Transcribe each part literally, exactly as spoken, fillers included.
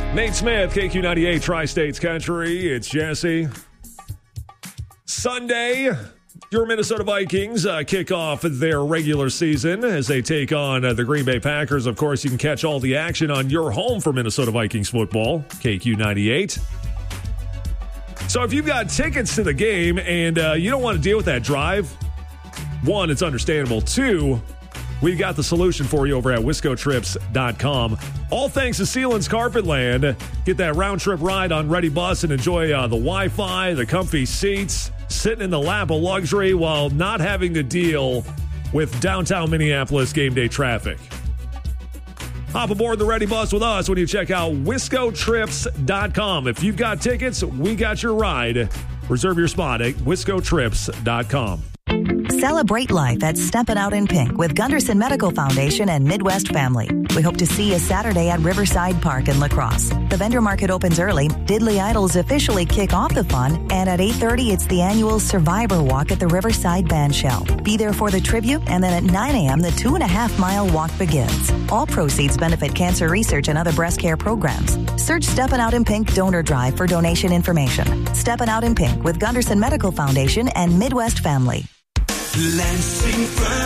Nate Smith, K Q ninety-eight, Tri-States Country. It's Jesse. Sunday, your Minnesota Vikings uh, kick off their regular season as they take on uh, the Green Bay Packers. Of course, you can catch all the action on your home for Minnesota Vikings football, K Q ninety-eight. So if you've got tickets to the game and uh, you don't want to deal with that drive, one, it's understandable. Two, we've got the solution for you over at wisco trips dot com. All thanks to Sealands Carpetland. Get that round-trip ride on Ready Bus and enjoy uh, the Wi-Fi, the comfy seats, sitting in the lap of luxury while not having to deal with downtown Minneapolis game day traffic. Hop aboard the Ready Bus with us when you check out wisco trips dot com. If you've got tickets, we got your ride. Reserve your spot at wisco trips dot com. Celebrate life at Steppin' Out in Pink with Gunderson Medical Foundation and Midwest Family. We hope to see you Saturday at Riverside Park in La Crosse. The vendor market opens early, Diddley Idols officially kick off the fun, and at eight thirty it's the annual Survivor Walk at the Riverside Bandshell. Be there for the tribute, and then at nine a.m. the two and a half mile walk begins. All proceeds benefit cancer research and other breast care programs. Search Steppin' Out in Pink Donor Drive for donation information. Steppin' Out in Pink with Gunderson Medical Foundation and Midwest Family. Lansing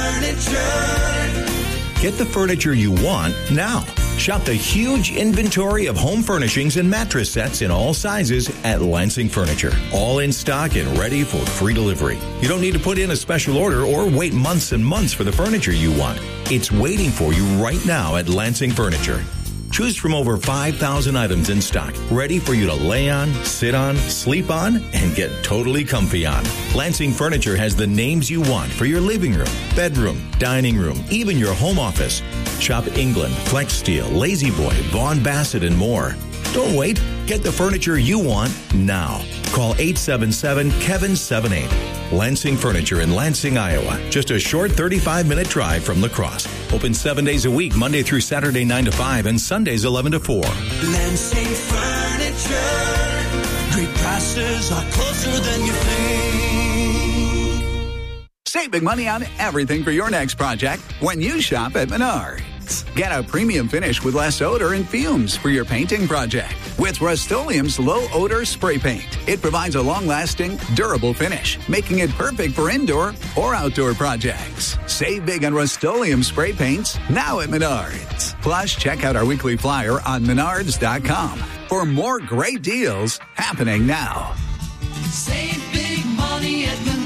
Furniture. Get the furniture you want now. Shop the huge inventory of home furnishings and mattress sets in all sizes at Lansing Furniture. All in stock and ready for free delivery. You don't need to put in a special order or wait months and months for the furniture you want. It's waiting for you right now at Lansing Furniture. Choose from over five thousand items in stock, ready for you to lay on, sit on, sleep on, and get totally comfy on. Lansing Furniture has the names you want for your living room, bedroom, dining room, even your home office. Shop England, Flex Steel, Lazy Boy, Vaughn Bassett, and more. Don't wait. Get the furniture you want now. Call eight seven seven, Kevin seven eight. Lansing Furniture in Lansing, Iowa. Just a short thirty-five minute drive from La Crosse. Open seven days a week, Monday through Saturday, nine to five, and Sundays, eleven to four. Lansing Furniture. Great prices are closer than you think. Save big money on everything for your next project when you shop at Menards. Get a premium finish with less odor and fumes for your painting project with Rust-Oleum's low-odor spray paint. It provides a long-lasting, durable finish, making it perfect for indoor or outdoor projects. Save big on Rust-Oleum spray paints now at Menards. Plus, check out our weekly flyer on menards dot com for more great deals happening now. Save big money at Menards.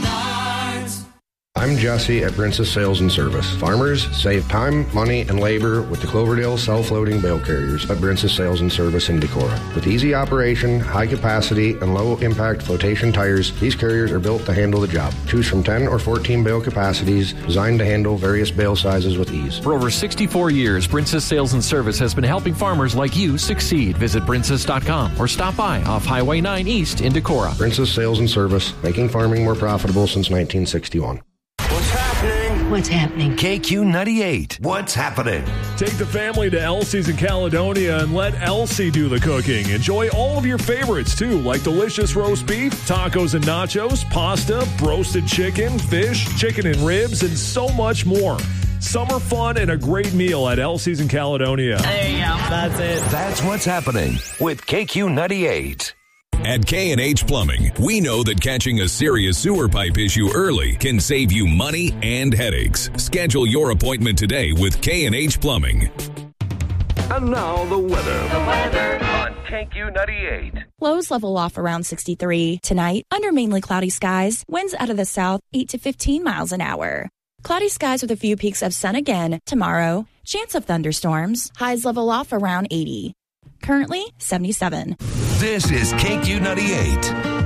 I'm Jesse at Princess Sales and Service. Farmers save time, money, and labor with the Cloverdale self-loading bale carriers at Princess Sales and Service in Decorah. With easy operation, high capacity, and low-impact flotation tires, these carriers are built to handle the job. Choose from ten or fourteen bale capacities designed to handle various bale sizes with ease. For over sixty-four years, Princess Sales and Service has been helping farmers like you succeed. Visit princess dot com or stop by off Highway nine East in Decorah. Princess Sales and Service, making farming more profitable since nineteen sixty-one. What's happening? K Q ninety-eight. What's happening? Take the family to Elsie's in Caledonia and let Elsie do the cooking. Enjoy all of your favorites, too, like delicious roast beef, tacos and nachos, pasta, roasted chicken, fish, chicken and ribs, and so much more. Summer fun and a great meal at Elsie's in Caledonia. There you go. That's it. That's what's happening with K Q ninety-eight. At K and H Plumbing, we know that catching a serious sewer pipe issue early can save you money and headaches. Schedule your appointment today with K and H Plumbing. And now the weather. The weather on K Q ninety-eight. Lows level off around sixty-three. Tonight, under mainly cloudy skies, winds out of the south eight to fifteen miles an hour. Cloudy skies with a few peaks of sun again tomorrow. Chance of thunderstorms. Highs level off around eighty. Currently, seventy-seven. This is K Q ninety-eight.